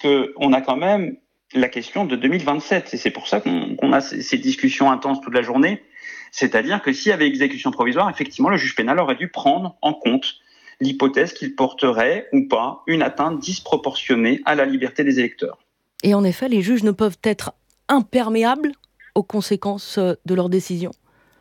qu'on a quand même la question de 2027. Et c'est pour ça qu'on a ces discussions intenses toute la journée. C'est-à-dire que s'il y avait exécution provisoire, effectivement, le juge pénal aurait dû prendre en compte l'hypothèse qu'il porterait ou pas une atteinte disproportionnée à la liberté des électeurs. Et en effet, les juges ne peuvent être imperméables aux conséquences de leurs décisions.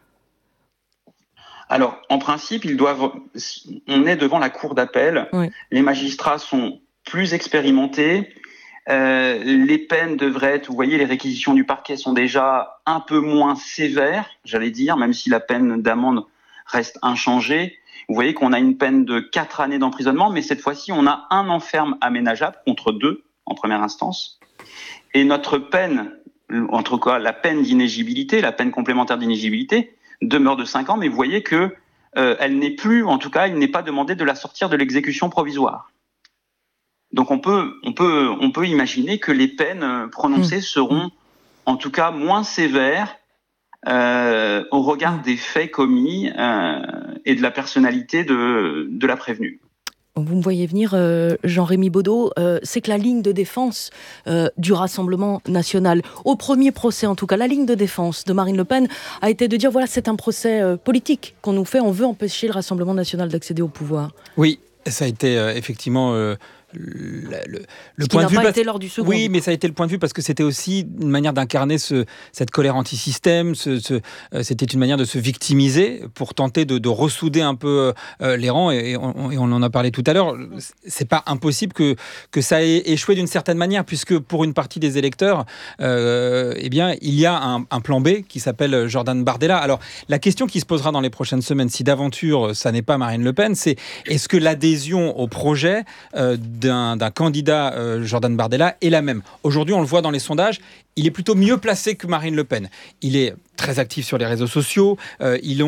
Alors, en principe, on est devant la cour d'appel. Oui. Les magistrats sont plus expérimentés. Les peines devraient être, vous voyez, les réquisitions du parquet sont déjà un peu moins sévères, j'allais dire, même si la peine d'amende reste inchangée. Vous voyez qu'on a une peine de 4 années d'emprisonnement, mais cette fois-ci, on a un enferme aménageable contre 2 en première instance. Et notre peine, en tout cas la peine d'inéligibilité, la peine complémentaire d'inéligibilité, demeure de 5 ans, mais vous voyez que elle n'est plus, en tout cas, il n'est pas demandé de la sortir de l'exécution provisoire. Donc on peut imaginer que les peines prononcées seront, en tout cas, moins sévères au regard des faits commis et de la personnalité de la prévenue. Vous me voyez venir, Jean-Rémy Baudot, c'est que la ligne de défense du Rassemblement national, au premier procès en tout cas, la ligne de défense de Marine Le Pen a été de dire voilà, c'est un procès politique qu'on nous fait, on veut empêcher le Rassemblement national d'accéder au pouvoir. Oui, ça a été effectivement... le point de vue été lors du second. Oui, mais ça a été le point de vue parce que c'était aussi une manière d'incarner cette colère anti-système. C'était une manière de se victimiser pour tenter de ressouder un peu les rangs. Et on en a parlé tout à l'heure. C'est pas impossible que ça ait échoué d'une certaine manière, puisque pour une partie des électeurs, eh bien, il y a un plan B qui s'appelle Jordan Bardella. Alors, la question qui se posera dans les prochaines semaines, si d'aventure ça n'est pas Marine Le Pen, c'est est-ce que l'adhésion au projet d'un candidat Jordan Bardella est la même. Aujourd'hui, on le voit dans les sondages, il est plutôt mieux placé que Marine Le Pen. Il est très actif sur les réseaux sociaux, il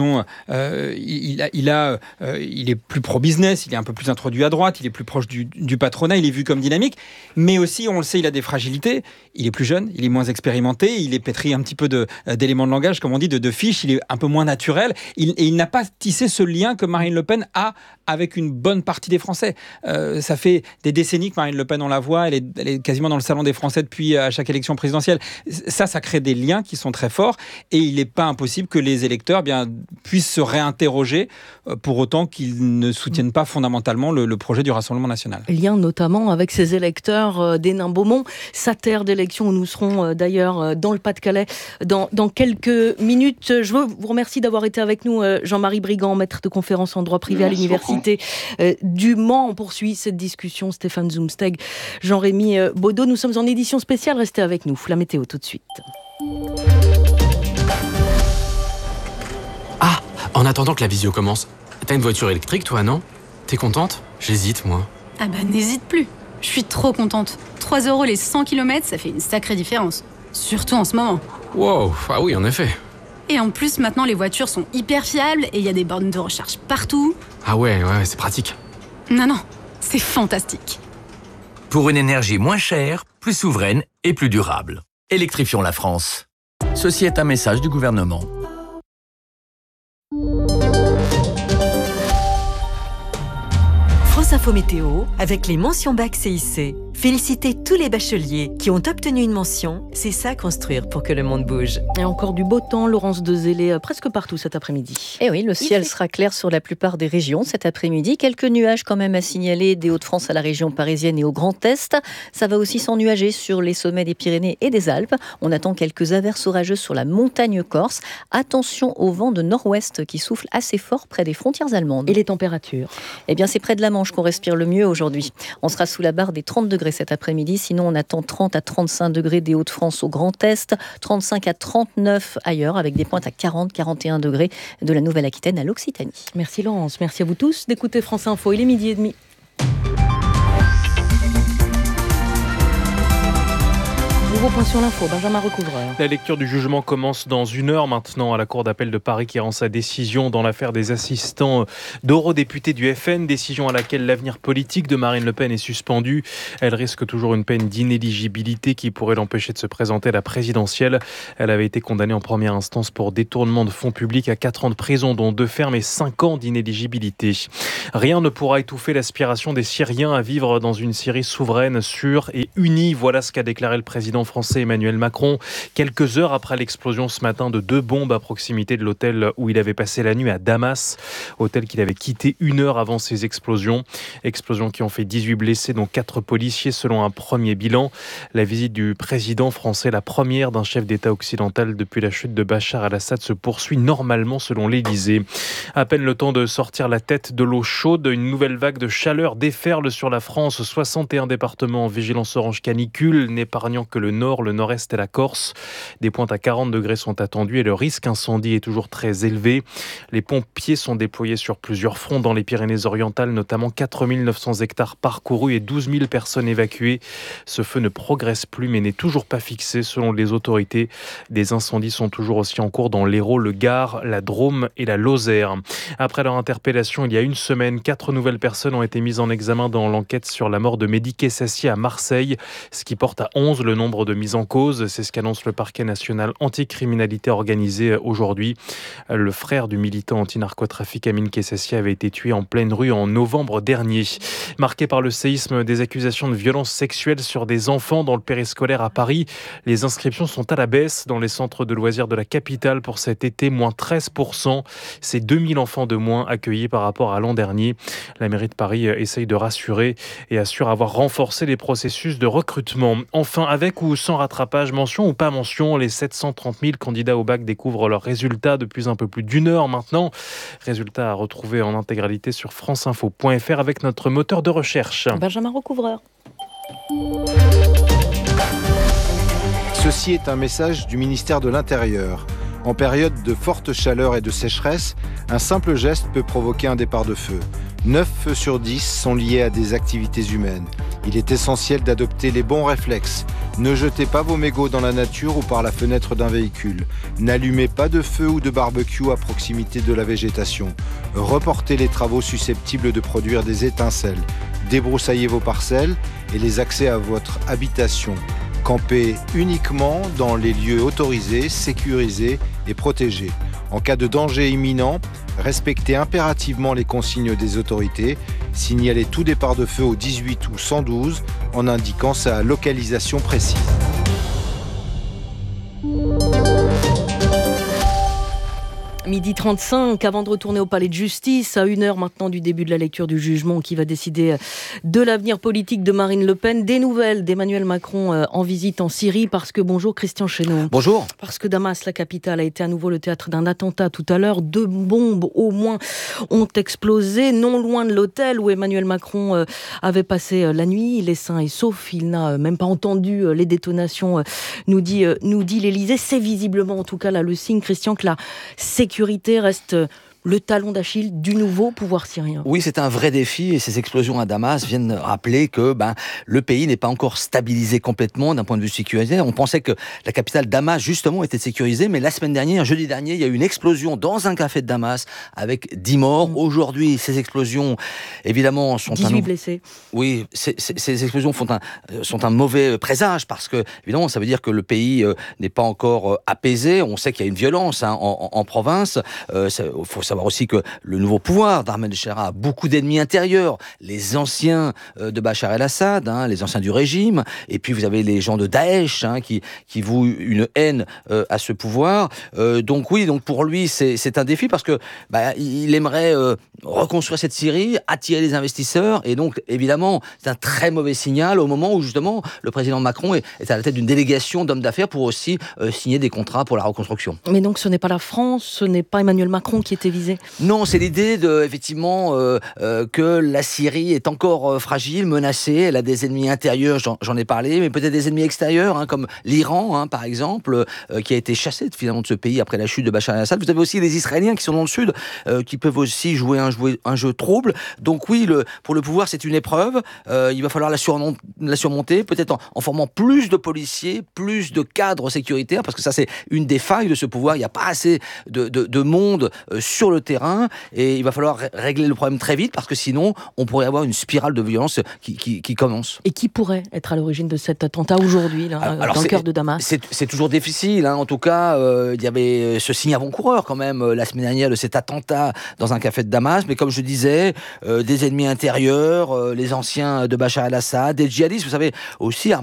est plus pro-business, il est un peu plus introduit à droite, il est plus proche du patronat, il est vu comme dynamique, mais aussi, on le sait, il a des fragilités, il est plus jeune, il est moins expérimenté, il est pétri un petit peu d'éléments de langage, comme on dit, de fiches, il est un peu moins naturel, et il n'a pas tissé ce lien que Marine Le Pen a avec une bonne partie des Français. Ça fait des décennies que Marine Le Pen, on la voit, elle est quasiment dans le salon des Français depuis à chaque élection présidentielle. Ça crée des liens qui sont très forts et il n'est pas impossible que les électeurs puissent se réinterroger pour autant qu'ils ne soutiennent pas fondamentalement le projet du Rassemblement national. Lien notamment avec ces électeurs d'Hénin-Beaumont, sa terre d'élection où nous serons d'ailleurs dans le Pas-de-Calais dans quelques minutes. Je vous remercie d'avoir été avec nous, Jean-Marie Brigand, maître de conférence en droit privé à l'Université du Mans. On poursuit cette discussion. Stéphane Zumsteg, Jean-Rémy Baudot. Nous sommes en édition spéciale. Restez avec nous. La météo tout de suite. Ah, en attendant que la visio commence, t'as une voiture électrique toi, non? T'es contente? J'hésite, moi. Ah bah n'hésite plus. Je suis trop contente. 3 € les 100 km, ça fait une sacrée différence. Surtout en ce moment. Wow, ah oui, en effet. Et en plus, maintenant, les voitures sont hyper fiables et il y a des bornes de recharge partout. Ah ouais, c'est pratique. Non, c'est fantastique. Pour une énergie moins chère, plus souveraine et plus durable. Électrifions la France. Ceci est un message du gouvernement. France Info Météo, avec les mentions bac CIC. Félicitez tous les bacheliers qui ont obtenu une mention. C'est ça, construire pour que le monde bouge. Et encore du beau temps, Laurence Dezélé, presque partout cet après-midi. Et oui, le ciel sera clair sur la plupart des régions cet après-midi. Quelques nuages quand même à signaler des Hauts-de-France à la région parisienne et au Grand Est. Ça va aussi s'ennuager sur les sommets des Pyrénées et des Alpes. On attend quelques averses orageuses sur la montagne corse. Attention au vent de nord-ouest qui souffle assez fort près des frontières allemandes. Et les températures? Eh bien, c'est près de la Manche qu'on respire le mieux aujourd'hui. On sera sous la barre des 30 degrés cet après-midi. Sinon, on attend 30 à 35 degrés des Hauts-de-France au Grand Est, 35 à 39 ailleurs, avec des pointes à 40-41 degrés de la Nouvelle-Aquitaine à l'Occitanie. Merci Laurence, merci à vous tous d'écouter France Info. Il est 12h30. Vous Nouveau point sur l'info, Benjamin Recouvreur. La lecture du jugement commence dans 1 heure maintenant à la Cour d'appel de Paris qui rend sa décision dans l'affaire des assistants d'eurodéputés du FN, décision à laquelle l'avenir politique de Marine Le Pen est suspendu. Elle risque toujours une peine d'inéligibilité qui pourrait l'empêcher de se présenter à la présidentielle. Elle avait été condamnée en première instance pour détournement de fonds publics à 4 ans de prison, dont 2 fermes et 5 ans d'inéligibilité. Rien ne pourra étouffer l'aspiration des Syriens à vivre dans une Syrie souveraine, sûre et unie. Voilà ce qu'a déclaré le président français Emmanuel Macron quelques heures après l'explosion ce matin de 2 bombes à proximité de l'hôtel où il avait passé la nuit à Damas, hôtel qu'il avait quitté 1 heure avant ces explosions qui ont fait 18 blessés dont 4 policiers selon un premier bilan. La visite du président français, la première d'un chef d'État occidental depuis la chute de Bachar el-Assad, se poursuit normalement selon l'Élysée. À peine le temps de sortir la tête de l'eau chaude, une nouvelle vague de chaleur déferle sur la France. 61 départements en vigilance orange canicule, n'épargnant que le nord, le nord-est et la Corse. Des pointes à 40 degrés sont attendues et le risque incendie est toujours très élevé. Les pompiers sont déployés sur plusieurs fronts dans les Pyrénées-Orientales, notamment 4 900 hectares parcourus et 12 000 personnes évacuées. Ce feu ne progresse plus mais n'est toujours pas fixé selon les autorités. Des incendies sont toujours aussi en cours dans l'Hérault, le Gard, la Drôme et la Lozère. Après leur interpellation il y a une semaine, 4 nouvelles personnes ont été mises en examen dans l'enquête sur la mort de Mehdi Kessassi à Marseille, ce qui porte à 11 le nombre de mises en cause. C'est ce qu'annonce le parquet national anticriminalité organisée aujourd'hui. Le frère du militant anti-narcotrafic Amin Kessassi avait été tué en pleine rue en novembre dernier. Marqué par le séisme des accusations de violences sexuelles sur des enfants dans le périscolaire à Paris, les inscriptions sont à la baisse dans les centres de loisirs de la capitale pour cet été, moins 13%. C'est 2000 enfants de moins accueillis par rapport à l'an dernier. La mairie de Paris essaye de rassurer et assure avoir renforcé les processus de recrutement. Enfin, avec ou sans rattrapage, mention ou pas mention, les 730 000 candidats au bac découvrent leurs résultats depuis un peu plus d'1 heure maintenant. Résultats à retrouver en intégralité sur franceinfo.fr avec notre moteur de recherche. Benjamin Recouvreur. Ceci est un message du ministère de l'Intérieur. En période de forte chaleur et de sécheresse, un simple geste peut provoquer un départ de feu. 9 feux sur 10 sont liés à des activités humaines. Il est essentiel d'adopter les bons réflexes. Ne jetez pas vos mégots dans la nature ou par la fenêtre d'un véhicule. N'allumez pas de feu ou de barbecue à proximité de la végétation. Reportez les travaux susceptibles de produire des étincelles. Débroussaillez vos parcelles et les accès à votre habitation. Campez uniquement dans les lieux autorisés, sécurisés et protégés. En cas de danger imminent, respectez impérativement les consignes des autorités. Signalez tout départ de feu au 18 ou 112 en indiquant sa localisation précise. Midi 35, avant de retourner au palais de justice, à 1 heure maintenant du début de la lecture du jugement qui va décider de l'avenir politique de Marine Le Pen. Des nouvelles d'Emmanuel Macron en visite en Syrie parce que, bonjour Christian Chesneau. Bonjour. Parce que Damas, la capitale, a été à nouveau le théâtre d'un attentat tout à l'heure. 2 bombes au moins ont explosé non loin de l'hôtel où Emmanuel Macron avait passé la nuit. Il est sain et sauf, il n'a même pas entendu les détonations, nous dit l'Élysée. C'est visiblement en tout cas là le signe, Christian, que la sécurité reste le talon d'Achille du nouveau pouvoir syrien. Oui, c'est un vrai défi et ces explosions à Damas viennent rappeler que le pays n'est pas encore stabilisé complètement d'un point de vue sécuritaire. On pensait que la capitale Damas, justement, était sécurisée, mais la semaine dernière, jeudi dernier, il y a eu une explosion dans un café de Damas avec 10 morts. Aujourd'hui, ces explosions, évidemment, sont 18 blessés. Oui, ces explosions sont un mauvais présage parce que, évidemment, ça veut dire que le pays n'est pas encore apaisé. On sait qu'il y a une violence en province. Il faut savoir aussi que le nouveau pouvoir d'Ahmed Chara a beaucoup d'ennemis intérieurs, les anciens de Bachar el-Assad, les anciens du régime, et puis vous avez les gens de Daesh qui vouent une haine à ce pouvoir. Donc pour lui c'est un défi parce que il aimerait reconstruire cette Syrie, attirer les investisseurs, et donc évidemment c'est un très mauvais signal au moment où justement le président Macron est à la tête d'une délégation d'hommes d'affaires pour aussi signer des contrats pour la reconstruction. Mais donc ce n'est pas la France, ce n'est pas Emmanuel Macron qui était visé déstabiliser. Non, c'est l'idée effectivement que la Syrie est encore fragile, menacée. Elle a des ennemis intérieurs, j'en ai parlé, mais peut-être des ennemis extérieurs, hein, comme l'Iran, par exemple, qui a été chassé finalement de ce pays après la chute de Bachar el-Assad. Vous avez aussi les Israéliens qui sont dans le sud, qui peuvent aussi jouer un jeu trouble. Donc oui, pour le pouvoir, c'est une épreuve. Il va falloir la surmonter, peut-être en formant plus de policiers, plus de cadres sécuritaires, parce que ça, c'est une des failles de ce pouvoir. Il n'y a pas assez de monde sur le terrain, et il va falloir régler le problème très vite, parce que sinon, on pourrait avoir une spirale de violence qui commence. Et qui pourrait être à l'origine de cet attentat aujourd'hui, dans le cœur de Damas? C'est toujours difficile. En tout cas, il y avait ce signe avant-coureur quand même la semaine dernière de cet attentat dans un café de Damas. Mais comme je disais, des ennemis intérieurs, les anciens de Bachar el-Assad, des djihadistes, vous savez, aussi